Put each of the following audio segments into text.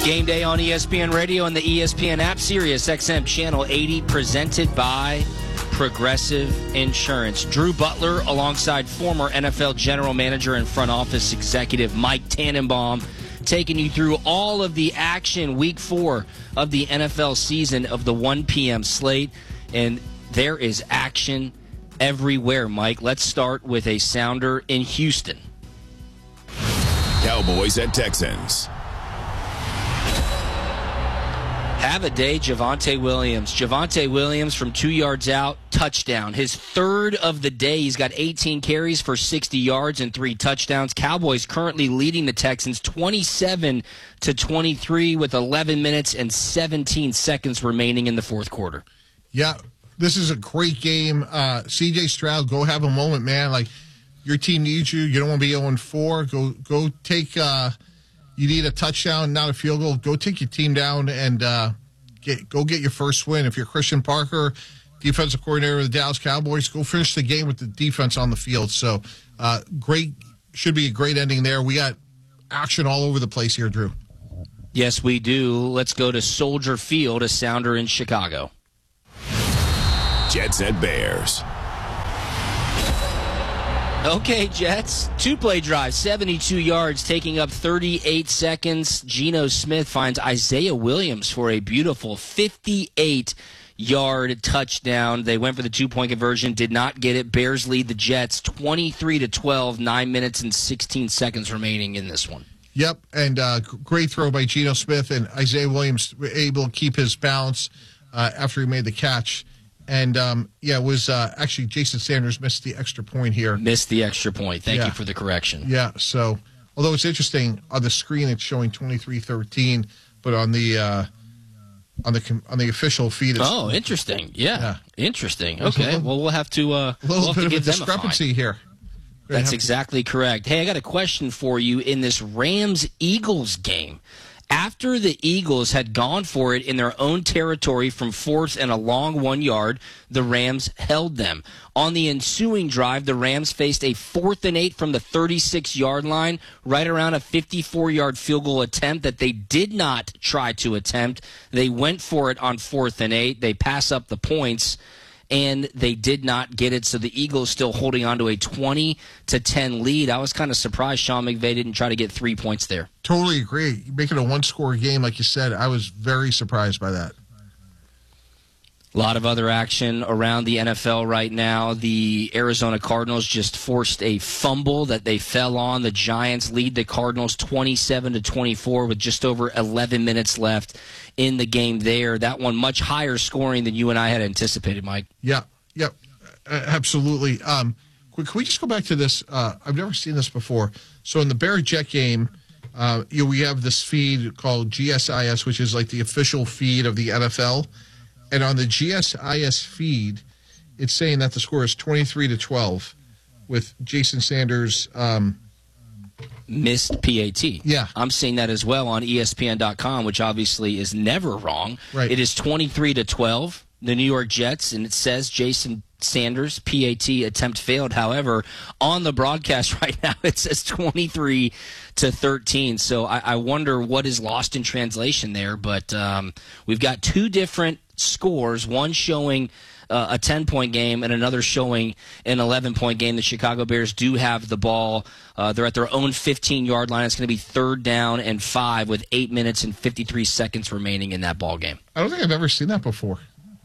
Game day on ESPN Radio and the ESPN app, Sirius XM Channel 80, presented by Progressive Insurance. Drew Butler alongside former NFL general manager and front office executive Mike Tannenbaum, taking you through all of the action week 4 of the NFL season of the 1 p.m. slate. And there is action everywhere, Mike. Let's start with a sounder in Houston. Cowboys at Texans. Have a day, Javonte Williams. Javonte Williams from 2 yards out, touchdown. His third of the day. He's got 18 carries for 60 yards and 3 touchdowns. Cowboys currently leading the Texans 27-23 with 11 minutes and 17 seconds remaining in the fourth quarter. Yeah, this is a great game. C.J. Stroud, go have a moment, man. Like, your team needs you. You don't want to be 0-4. Go take you need a touchdown, not a field goal. Go take your team down and go get your first win. If you're Christian Parker, defensive coordinator of the Dallas Cowboys, go finish the game with the defense on the field. So, should be a great ending there. We got action all over the place here, Drew. Yes, we do. Let's go to Soldier Field, a sounder in Chicago. Jets at Bears. Okay, Jets. 2-play drive, 72 yards, taking up 38 seconds. Geno Smith finds Isaiah Williams for a beautiful 58-yard touchdown. They went for the 2-point conversion, did not get it. Bears lead the Jets 23-12, 9 minutes and 16 seconds remaining in this one. Yep, and great throw by Geno Smith, and Isaiah Williams able to keep his balance after he made the catch. And, it was actually Jason Sanders missed the extra point here. Missed the extra point. Thank you for the correction. Yeah, so, although it's interesting, on the screen it's showing 23-13, but on the official feed it's... Oh, interesting. Yeah. Interesting. Okay, well, we'll have to a little bit of a give them discrepancy a fine. here. That's exactly correct. Hey, I got a question for you in this Rams-Eagles game. After the Eagles had gone for it in their own territory from fourth and a long 1 yard, the Rams held them. On the ensuing drive, the Rams faced a 4th and 8 from the 36-yard line, right around a 54-yard field goal attempt that they did not try to attempt. They went for it on 4th and 8. They pass up the points, and they did not get it, so the Eagles still holding on to a 20-10 lead. I was kind of surprised Sean McVay didn't try to get 3 points there. Totally agree. Making a one-score game, like you said, I was very surprised by that. A lot of other action around the NFL right now. The Arizona Cardinals just forced a fumble that they fell on. The Giants lead the Cardinals 27-24 with just over 11 minutes left in the game there. That one much higher scoring than you and I had anticipated, Mike. Yeah, absolutely. Can we just go back to this? I've never seen this before. So in the Bear-Jet game, we have this feed called GSIS, which is like the official feed of the NFL. And on the GSIS feed, it's saying that the score is 23-12 with Jason Sanders. Missed PAT. Yeah. I'm seeing that as well on ESPN.com, which obviously is never wrong. Right. It is 23-12, the New York Jets, and it says Jason Sanders, PAT attempt failed. However, on the broadcast right now, it says 23-13. So I wonder what is lost in translation there. But we've got 2 different scores, one showing a 10-point game and another showing an 11-point game. The Chicago Bears do have the ball. They're at their own 15-yard line. It's going to be 3rd down and 5 with 8 minutes and 53 seconds remaining in that ball game. I don't think I've ever seen that before.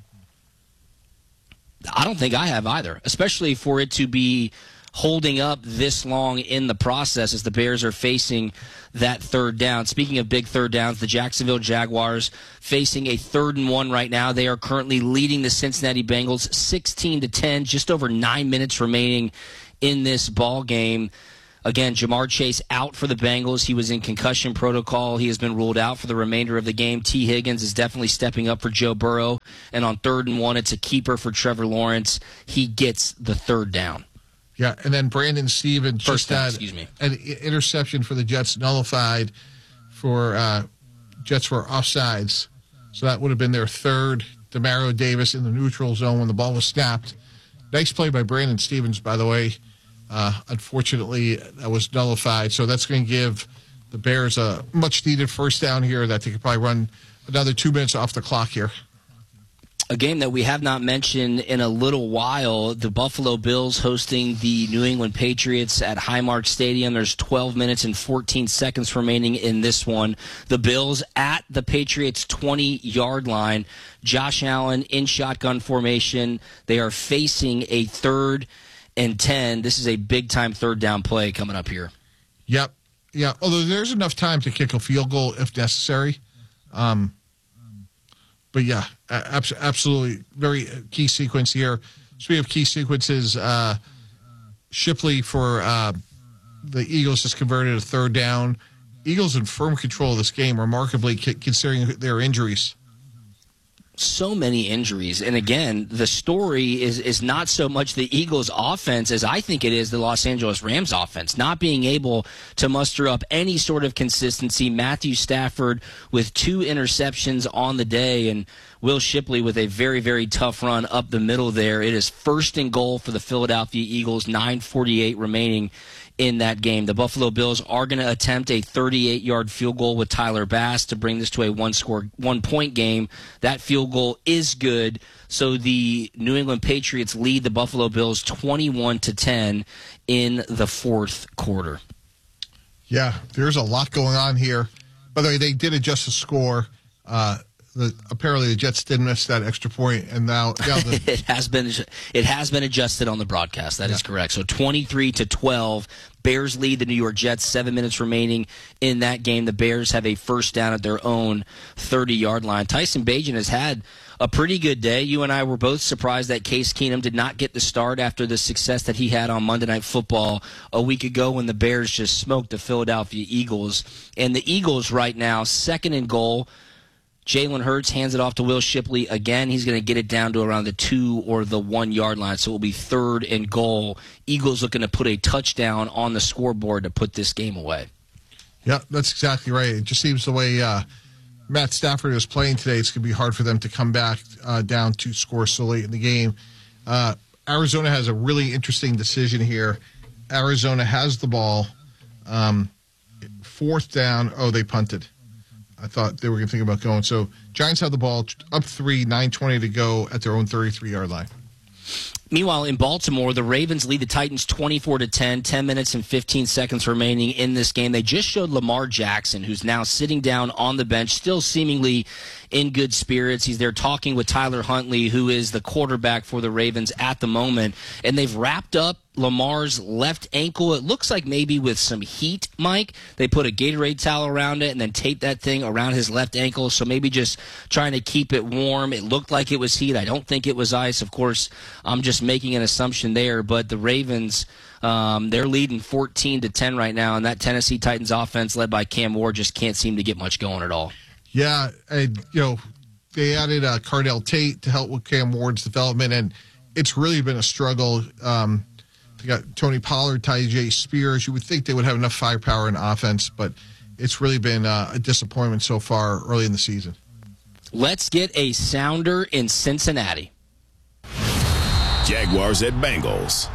I don't think I have either, especially for it to be holding up this long in the process as the Bears are facing that 3rd down. Speaking of big 3rd downs, the Jacksonville Jaguars facing a 3rd and 1 right now. They are currently leading the Cincinnati Bengals 16-10, just over 9 minutes remaining in this ball game. Again, Jamar Chase out for the Bengals. He was in concussion protocol. He has been ruled out for the remainder of the game. T. Higgins is definitely stepping up for Joe Burrow. And on 3rd and 1, it's a keeper for Trevor Lawrence. He gets the 3rd down. Yeah, and then Brandon Stevens just had an interception for the Jets nullified for Jets for offsides. So that would have been their 3rd. Demario Davis in the neutral zone when the ball was snapped. Nice play by Brandon Stevens, by the way. Unfortunately, that was nullified. So that's going to give the Bears a much-needed first down here that they could probably run another 2 minutes off the clock here. A game that we have not mentioned in a little while, the Buffalo Bills hosting the New England Patriots at Highmark Stadium. There's 12 minutes and 14 seconds remaining in this one. The Bills at the Patriots' 20-yard line. Josh Allen in shotgun formation. They are facing a 3rd and 10. This is a big-time third down play coming up here. Yep. Yeah, although there's enough time to kick a field goal if necessary. But yeah, absolutely. Very key sequence here. Speaking of key sequences, Shipley for the Eagles just converted a 3rd down. Eagles in firm control of this game, remarkably, considering their injuries. So many injuries. And again, the story is not so much the Eagles offense as I think it is the Los Angeles Rams offense, not being able to muster up any sort of consistency. Matthew Stafford with 2 interceptions on the day, and Will Shipley with a very, very tough run up the middle there. It is 1st and goal for the Philadelphia Eagles, 9:48 remaining in that game. The Buffalo Bills are going to attempt a 38-yard field goal with Tyler Bass to bring this to a one-point game. That field goal is good, so the New England Patriots lead the Buffalo Bills 21-10 in the 4th quarter. Yeah, there's a lot going on here. By the way, they did adjust the score. Apparently the Jets did miss that extra point, and now it has been adjusted on the broadcast. That is correct. So 23-12, Bears lead the New York Jets. 7 minutes remaining in that game. The Bears have a first down at their own 30-yard line. Tyson Bagent has had a pretty good day. You and I were both surprised that Case Keenum did not get the start after the success that he had on Monday Night Football a week ago when the Bears just smoked the Philadelphia Eagles. And the Eagles right now, 2nd and goal. Jalen Hurts hands it off to Will Shipley again. He's going to get it down to around the 2 or the 1 yard line, so it will be 3rd and goal. Eagles looking to put a touchdown on the scoreboard to put this game away. Yeah, that's exactly right. It just seems the way Matt Stafford is playing today, it's going to be hard for them to come back down to score so late in the game. Arizona has a really interesting decision here. Arizona has the ball. 4th down. Oh, they punted. I thought they were going to think about going. So Giants have the ball up 3, 9:20 to go at their own 33-yard line. Meanwhile, in Baltimore, the Ravens lead the Titans 24-10, 10 minutes and 15 seconds remaining in this game. They just showed Lamar Jackson, who's now sitting down on the bench, still seemingly in good spirits. He's there talking with Tyler Huntley, who is the quarterback for the Ravens at the moment. And they've wrapped up Lamar's left ankle. It looks like maybe with some heat, Mike. They put a Gatorade towel around it and then taped that thing around his left ankle. So maybe just trying to keep it warm. It looked like it was heat. I don't think it was ice. Of course, I'm just making an assumption there. But the Ravens, they're leading 14-10 right now. And that Tennessee Titans offense led by Cam Ward just can't seem to get much going at all. Yeah, and, they added Cardell Tate to help with Cam Ward's development, and it's really been a struggle. They got Tony Pollard, Tyjae Spears. You would think they would have enough firepower in offense, but it's really been a disappointment so far early in the season. Let's get a sounder in Cincinnati. Jaguars at Bengals.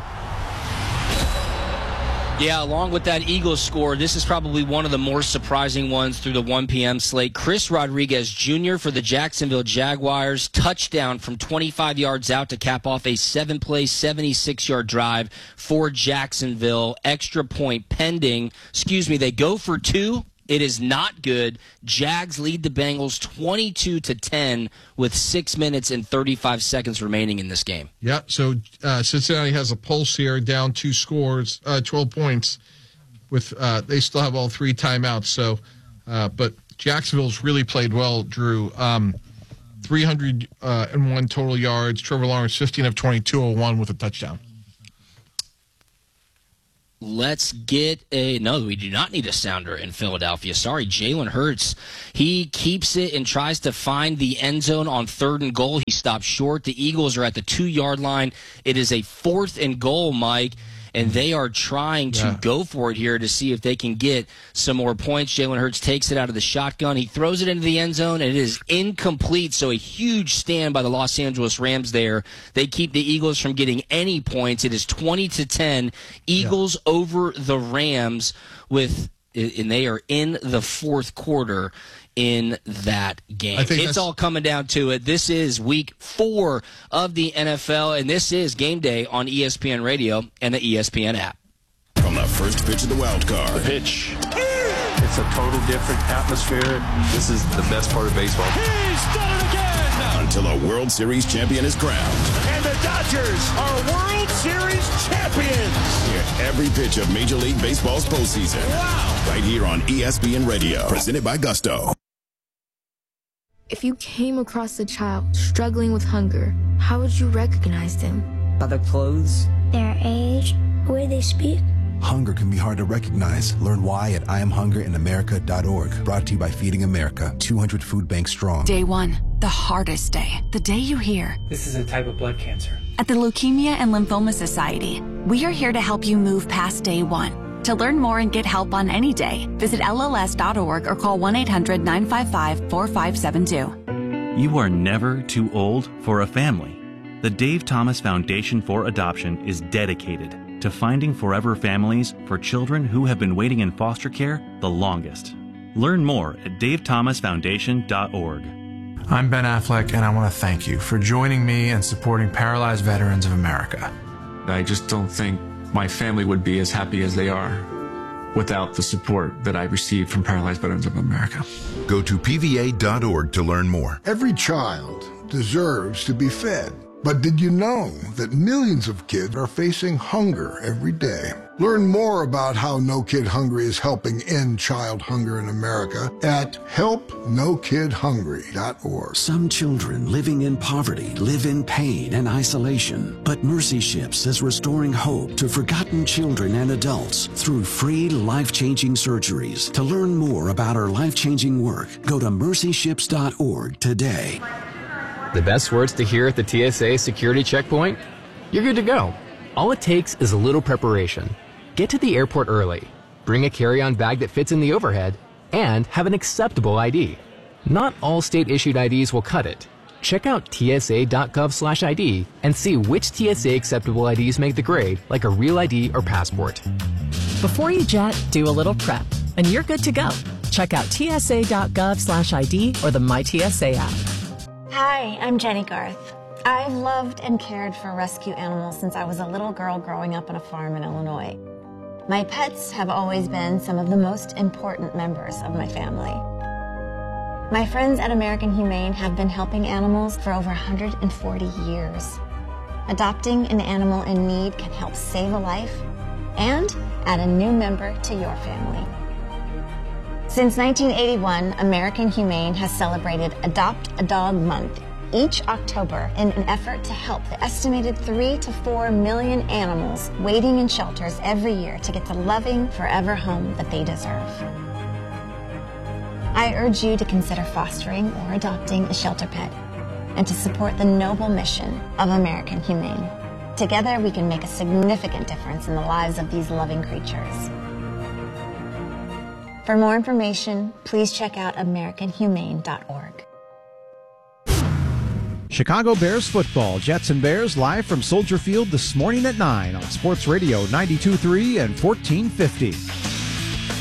Yeah, along with that Eagles score, this is probably one of the more surprising ones through the 1 p.m. slate. Chris Rodriguez Jr. for the Jacksonville Jaguars. Touchdown from 25 yards out to cap off a 7-play, 76-yard drive for Jacksonville. Extra point pending. They go for 2. It is not good. Jags lead the Bengals 22-10 with 6 minutes and 35 seconds remaining in this game. Yeah, so Cincinnati has a pulse here, down 2 scores, 12 points. With they still have all 3 timeouts. So, but Jacksonville's really played well, Drew. 301 total yards. Trevor Lawrence 15 of 22, with a touchdown. Let's get no, we do not need a sounder in Philadelphia. Sorry, Jalen Hurts. He keeps it and tries to find the end zone on 3rd and goal. He stops short. The Eagles are at the 2-yard line. It is a 4th and goal, Mike, and they are trying to go for it here to see if they can get some more points. Jalen Hurts takes it out of the shotgun. He throws it into the end zone, and it is incomplete, so a huge stand by the Los Angeles Rams there. They keep the Eagles from getting any points. It is 20-10. Eagles over the Rams with and they are in the fourth quarter in that game. It's all coming down to it. This is week 4 of the NFL, and this is Game Day on ESPN Radio and the ESPN app. From the first pitch of the wild card. The pitch. It's a total different atmosphere. This is the best part of baseball. He's done it again! Until a World Series champion is crowned. And the Dodgers are World Series champions! Hear every pitch of Major League Baseball's postseason. Wow! Right here on ESPN Radio. Presented by Gusto. If you came across a child struggling with hunger, how would you recognize them? By their clothes, their age, the way they speak. Hunger can be hard to recognize. Learn why at IamHungerInAmerica.org. Brought to you by Feeding America, 200 food banks strong. Day 1, the hardest day. The day you hear, this is a type of blood cancer. At the Leukemia and Lymphoma Society, we are here to help you move past day 1. To learn more and get help on any day, visit LLS.org or call 1-800-955-4572. You are never too old for a family. The Dave Thomas Foundation for Adoption is dedicated to finding forever families for children who have been waiting in foster care the longest. Learn more at davethomasfoundation.org. I'm Ben Affleck, and I want to thank you for joining me and supporting Paralyzed Veterans of America. I just don't think my family would be as happy as they are without the support that I received from Paralyzed Veterans of America. Go to PVA.org to learn more. Every child deserves to be fed. But did you know that millions of kids are facing hunger every day? Learn more about how No Kid Hungry is helping end child hunger in America at helpnokidhungry.org. Some children living in poverty live in pain and isolation. But Mercy Ships is restoring hope to forgotten children and adults through free life-changing surgeries. To learn more about our life-changing work, go to mercyships.org today. The best words to hear at the TSA security checkpoint? You're good to go. All it takes is a little preparation. Get to the airport early, bring a carry-on bag that fits in the overhead, and have an acceptable ID. Not all state-issued IDs will cut it. Check out tsa.gov/ID and see which TSA acceptable IDs make the grade, like a real ID or passport. Before you jet, do a little prep, and you're good to go. Check out tsa.gov/ID or the MyTSA app. Hi, I'm Jenny Garth. I've loved and cared for rescue animals since I was a little girl growing up on a farm in Illinois. My pets have always been some of the most important members of my family. My friends at American Humane have been helping animals for over 140 years. Adopting an animal in need can help save a life and add a new member to your family. Since 1981, American Humane has celebrated Adopt a Dog Month each October in an effort to help the estimated 3 to 4 million animals waiting in shelters every year to get the loving, forever home that they deserve. I urge you to consider fostering or adopting a shelter pet and to support the noble mission of American Humane. Together, we can make a significant difference in the lives of these loving creatures. For more information, please check out AmericanHumane.org. Chicago Bears football. Jets and Bears live from Soldier Field this morning at 9 on Sports Radio 92.3 and 1450.